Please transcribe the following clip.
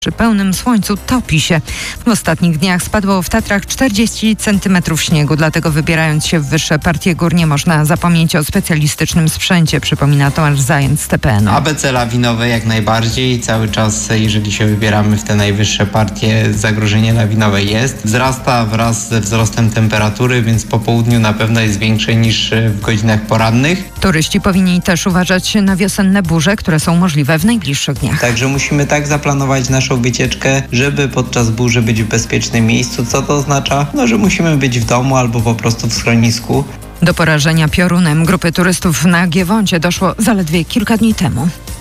Przy pełnym słońcu topi się. W ostatnich dniach spadło w Tatrach 40 cm śniegu, dlatego wybierając się w wyższe partie gór nie można zapomnieć o specjalistycznym sprzęcie, przypomina Tomasz Zając z TPN-u. ABC lawinowe jak najbardziej. Cały czas, jeżeli się wybieramy w te najwyższe partie, zagrożenie lawinowe jest. Wzrasta wraz ze wzrostem temperatury, więc po południu na pewno jest większe niż w godzinach porannych. Turyści powinni też uważać na wiosenne burze, które są możliwe w najbliższych dniach. Także musimy tak zaplanować naszą wycieczkę, żeby podczas burzy być w bezpiecznym miejscu. Co to oznacza? Że musimy być w domu albo po prostu w schronisku. Do porażenia piorunem grupy turystów na Giewoncie doszło zaledwie kilka dni temu.